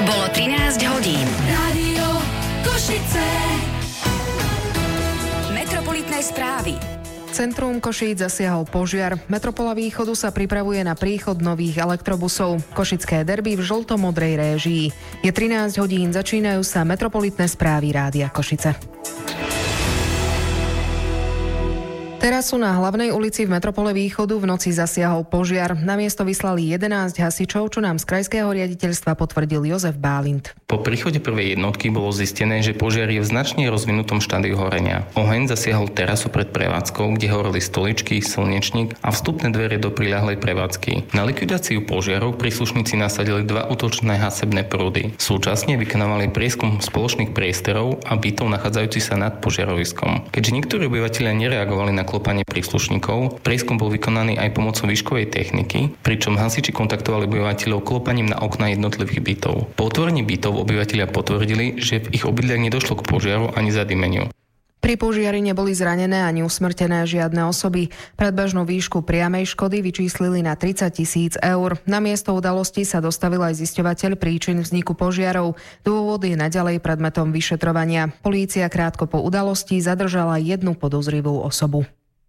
Bolo 13 hodín. Rádio Košice. Metropolitné správy. Centrum Košíc zasiahol požiar. Metropola Východu sa pripravuje na príchod nových elektrobusov. Košické derby v žlto-modrej réžii. Je 13 hodín, začínajú sa metropolitné správy Rádia Košice. Terasu na hlavnej ulici v Metropole Východu v noci zasiahol požiar. Na miesto vyslali 11 hasičov, čo nám z krajského riaditeľstva potvrdil Jozef Bálint. Po príchode prvej jednotky bolo zistené, že požiar je v značne rozvinutom štádiu horenia. Oheň zasiahol terasu pred prevádzkou, kde horeli stoličky, slnečník a vstupné dvere do priľahlej prevádzky. Na likvidáciu požiarov príslušníci nasadili 2 útočné hasebné prúdy. Súčasne vykonávali prieskum spoločných priestorov a bytov nachádzajúcich sa nad požiaroviskom. Keďže niektorí obyvatelia nereagovali na klopanie príslušníkov, prieskum bol vykonaný aj pomocou výškovej techniky, pričom hasiči kontaktovali obyvateľov klopaním na okná jednotlivých bytov. Po otvorení bytov obyvatelia potvrdili, že v ich obydliach nedošlo k požiaru ani zadymeniu. Pri požiari neboli zranené ani usmrtené žiadne osoby. Predbežnú výšku priamej škody vyčíslili na 30 000 eur. Na miesto udalosti sa dostavil aj zisťovateľ príčin vzniku požiarov. Dôvod je naďalej predmetom vyšetrovania. Polícia krátko po udalosti zadržala jednu podozrivú osobu.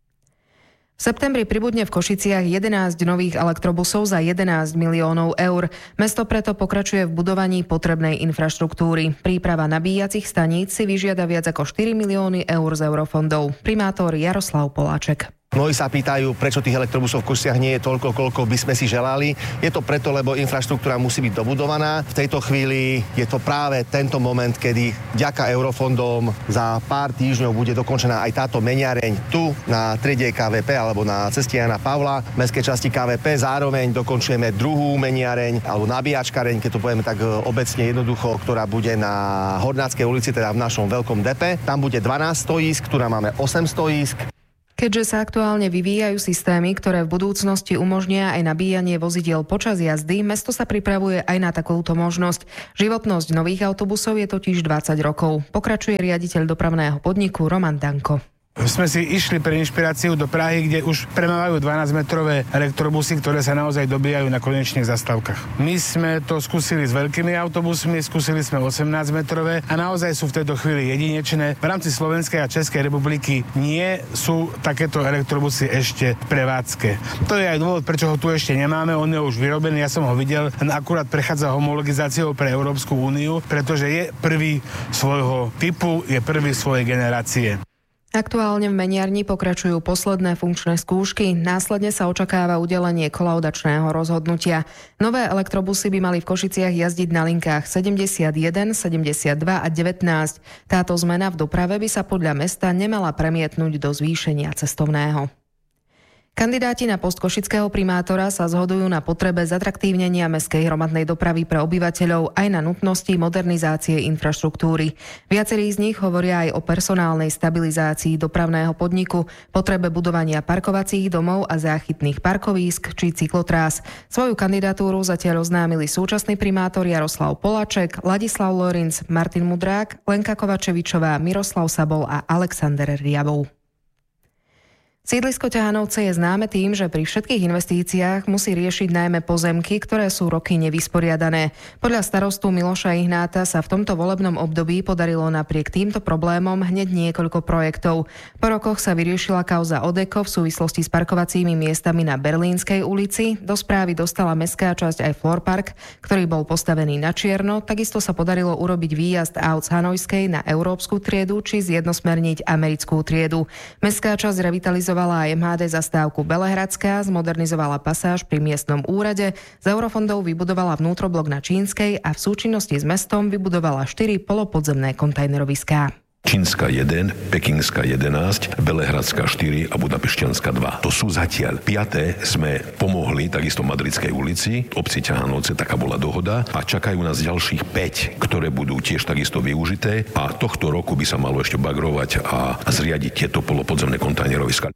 V septembri pribudne v Košiciach 11 nových elektrobusov za 11 miliónov eur. Mesto preto pokračuje v budovaní potrebnej infraštruktúry. Príprava nabíjacích staníc si vyžiada viac ako 4 milióny eur z eurofondov. Primátor Jaroslav Poláček. Mnohí sa pýtajú, prečo tých elektrobusov v Košiciach nie je toľko, koľko by sme si želali. Je to preto, lebo infraštruktúra musí byť dobudovaná. V tejto chvíli je to práve tento moment, kedy vďaka eurofondom za pár týždňov bude dokončená aj táto meniareň tu na triede KVP alebo na ceste Jana Pavla v mestskej časti KVP. Zároveň dokončujeme druhú meniareň alebo nabíjačkareň, keď to povieme tak obecne jednoducho, ktorá bude na Hornáckej ulici, teda v našom veľkom depe. Tam bude 12 stojísk, tu máme 8 stojísk. Keďže sa aktuálne vyvíjajú systémy, ktoré v budúcnosti umožnia aj nabíjanie vozidiel počas jazdy, mesto sa pripravuje aj na takúto možnosť. Životnosť nových autobusov je totiž 20 rokov. Pokračuje riaditeľ dopravného podniku Roman Danko. Sme si išli pre inšpiráciu do Prahy, kde už premávajú 12-metrové elektrobusy, ktoré sa naozaj dobíjajú na konečných zastávkach. My sme to skúsili s veľkými autobusmi, skúsili sme 18-metrové a naozaj sú v tejto chvíli jedinečné. V rámci Slovenskej a Českej republiky nie sú takéto elektrobusy ešte v prevádzke. To je aj dôvod, prečo ho tu ešte nemáme, on je už vyrobený, ja som ho videl, akurát prechádza homologizáciou pre Európsku úniu, pretože je prvý svojho typu, je prvý svojej generácie. Aktuálne v meniarni pokračujú posledné funkčné skúšky, následne sa očakáva udelenie kolaudačného rozhodnutia. Nové elektrobusy by mali v Košiciach jazdiť na linkách 71, 72 a 19. Táto zmena v doprave by sa podľa mesta nemala premietnúť do zvýšenia cestovného. Kandidáti na post košického primátora sa zhodujú na potrebe zatraktívnenia mestskej hromadnej dopravy pre obyvateľov aj na nutnosti modernizácie infraštruktúry. Viacerí z nich hovoria aj o personálnej stabilizácii dopravného podniku, potrebe budovania parkovacích domov a záchytných parkovísk či cyklotrás. Svoju kandidatúru zatiaľ oznámili súčasný primátor Jaroslav Poláček, Ladislav Lorinc, Martin Mudrák, Lenka Kovačevičová, Miroslav Sabol a Alexander Riabov. Sídlisko Ťahanovce je známe tým, že pri všetkých investíciách musí riešiť najmä pozemky, ktoré sú roky nevysporiadané. Podľa starostu Miloša Ihnáta sa v tomto volebnom období podarilo napriek týmto problémom hneď niekoľko projektov. Po rokoch sa vyriešila kauza Odeko v súvislosti s parkovacími miestami na Berlínskej ulici. Do správy dostala mestská časť aj Florpark, ktorý bol postavený na čierno. Takisto sa podarilo urobiť výjazd aut z Hanojskej na európsku triedu či zjednosmerniť americkú triedu. Mestská časť revitalizovala aj MHD zastávku Belehradská, zmodernizovala pasáž pri miestnom úrade, z eurofondov vybudovala vnútroblok na Čínskej a v súčinnosti s mestom vybudovala 4 polopodzemné kontajneroviská. Čínska 1, Pekingská 11, Belehradská 4 a Budapešťanská 2. To sú zatiaľ. 5. sme pomohli takisto Madridskej ulici, obci Ťahanovce, taká bola dohoda a čakajú nás ďalších 5, ktoré budú tiež takisto využité a tohto roku by sa malo ešte bagrovať a zriadiť tieto polopodzemné kontajneroviská.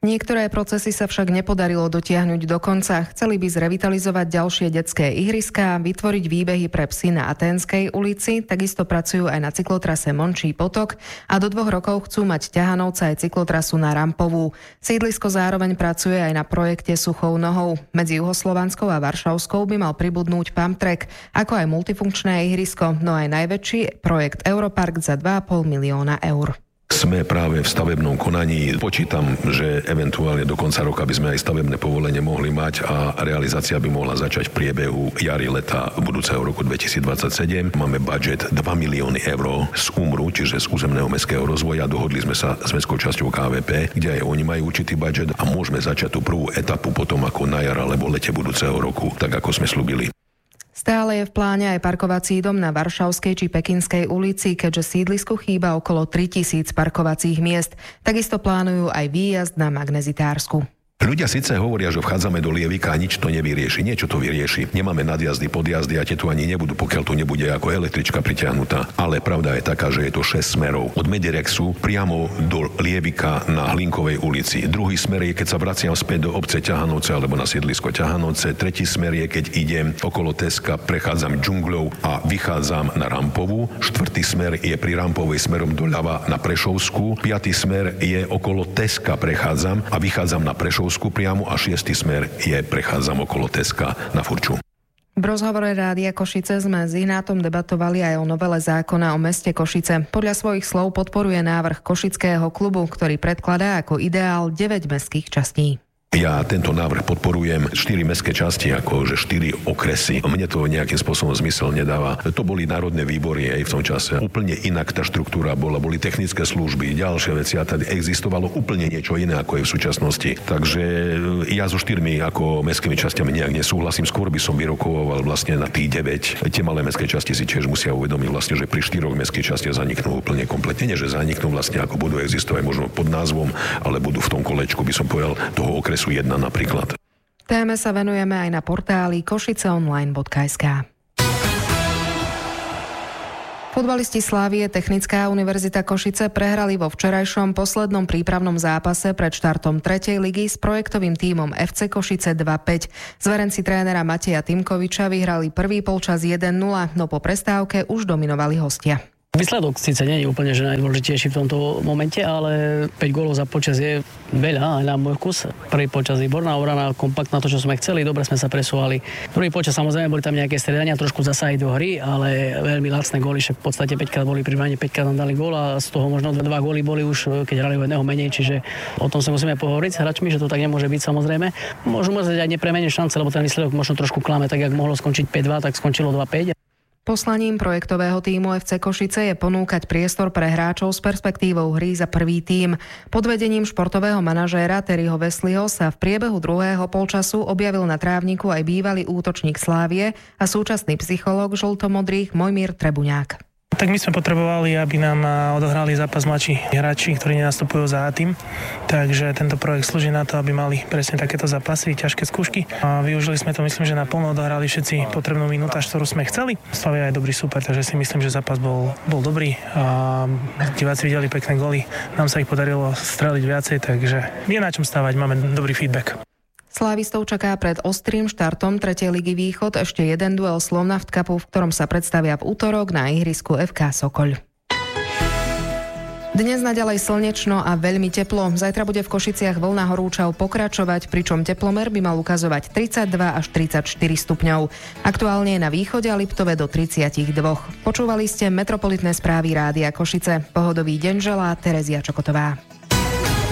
Niektoré procesy sa však nepodarilo dotiahnuť do konca. Chceli by zrevitalizovať ďalšie detské ihriská, vytvoriť výbehy pre psy na Aténskej ulici, takisto pracujú aj na cyklotrase Mončí potok a do 2 rokov chcú mať ťahanovca aj cyklotrasu na Rampovú. Sídlisko zároveň pracuje aj na projekte Suchou nohou. Medzi Juhoslovanskou a Varšavskou by mal pribudnúť Pumptrack, ako aj multifunkčné ihrisko, no aj najväčší projekt Europark za 2,5 milióna eur. Sme práve v stavebnom konaní. Počítam, že eventuálne do konca roka by sme aj stavebné povolenie mohli mať a realizácia by mohla začať v priebehu jary leta budúceho roku 2027. Máme budget 2 milióny eur z UMRu, čiže z územného mestského rozvoja. Dohodli sme sa s mestskou časťou KVP, kde aj oni majú určitý budget a môžeme začať tú prvú etapu potom ako na jar alebo lete budúceho roku, tak ako sme slúbili. Stále je v pláne aj parkovací dom na Varšavskej či Pekinskej ulici, keďže sídlisku chýba okolo 3000 parkovacích miest. Takisto plánujú aj výjazd na Magnezitársku. Ľudia síce hovoria, že vchádzame do Lievika a nič to nevyrieši. Niečo to vyrieši. Nemáme nadjazdy, podjazdy a tie tu ani nebudú, pokiaľ tu nebude ako električka pritiahnutá. Ale pravda je taká, že je to 6 smerov. Od Medirexu priamo do Lievika na Hlinkovej ulici. Druhý smer je, keď sa vraciam späť do obce Ťahanovce alebo na sídlisko Ťahanovce. Tretí smer je, keď idem okolo Teska, prechádzam džungľou a vychádzam na Rampovú. Štvrtý smer je pri Rampovej smerom doľava na Prešovskú. Piatý smer je okolo Teska, prechádzam a vychádzam na Prešovskú priamo a 6. smer je prechádzam okolo Teska na Furču. V rozhovore Rádia Košice sme s Ignátom debatovali aj o novele zákona o meste Košice. Podľa svojich slov podporuje návrh Košického klubu, ktorý predkladá ako ideál 9 mestských častí. Ja tento návrh podporujem 4 mestské časti, akože 4 okresy. Mne to nejakým spôsobom zmysel nedáva. To boli národné výbory aj v tom čase. Úplne inak tá štruktúra boli technické služby, ďalšie veci a tady existovalo úplne niečo iné, ako je v súčasnosti. Takže ja so 4 ako mestskými častiami nejak nesúhlasím. Skôr by som vyrokoval vlastne na tých 9. Tie malé mestské časti si tiež musia uvedomiť vlastne, že pri 4 mestských častiach zaniknú úplne kompletne, nie že zaniknú vlastne ako budú existovať možno pod názvom, ale budú v tom kolečku, by som povedal, toho okresu 1 napríklad. Téme sa venujeme aj na portáli košiceonline.sk. Futbalisti Slávie Technická univerzita Košice prehrali vo včerajšom poslednom prípravnom zápase pred štartom 3. ligy s projektovým tímom FC Košice 2-5. Zverenci trénera Mateja Timkoviča vyhrali prvý polčas 1-0, no po prestávke už dominovali hostia. Výsledok síce nie je úplne že najdôležitejší v tomto momente, ale 5 gólov za počas je veľa, aj na môj vkus. Prvý počas výborná obrana, kompaktná to, čo sme chceli, dobre sme sa presúvali. Druhý počas samozrejme boli tam nejaké stredania, trošku zasahy do hry, ale veľmi lacné góly, však v podstate 5 krát boli pri bráne, 5 krát nám dali gól a z toho možno 2 góly boli už, keď hrali o jedného menej, čiže o tom sa musíme pohovoriť s hráčmi, že to tak nemôže byť samozrejme. Môžu môcť aj nepremeniť šance, lebo ten výsledok možno trošku klame, tak jak mohlo skončiť 5-2, tak skončilo 2-5. Poslaním projektového tímu FC Košice je ponúkať priestor pre hráčov s perspektívou hry za prvý tím. Pod vedením športového manažéra Terryho Wesleyho sa v priebehu druhého polčasu objavil na trávniku aj bývalý útočník Slávie a súčasný psychológ žltomodrých Mojmír Trebuňák. Tak my sme potrebovali, aby nám odohrali zápas mladší hráči, ktorí nenastupujú za A-tým. Takže tento projekt slúži na to, aby mali presne takéto zápasy, ťažké skúšky. A využili sme to, myslím, že naplno odohrali všetci potrebnú minútaž, ktorú sme chceli. Slavia je dobrý super, takže si myslím, že zápas bol dobrý. A diváci videli pekné góly. Nám sa ich podarilo streliť viacej, takže je na čom stávať, máme dobrý feedback. Slávistov čaká pred ostrým štartom 3. ligy Východ ešte jeden duel Slovnaft Cupu, v ktorom sa predstavia v utorok na ihrisku FK Sokoľ. Dnes naďalej slnečno a veľmi teplo. Zajtra bude v Košiciach vlna horúčav pokračovať, pričom teplomer by mal ukazovať 32 až 34 stupňov. Aktuálne je na východe a Liptove do 32. Počúvali ste metropolitné správy Rádia Košice. Pohodový deň želá Terezia Čokotová.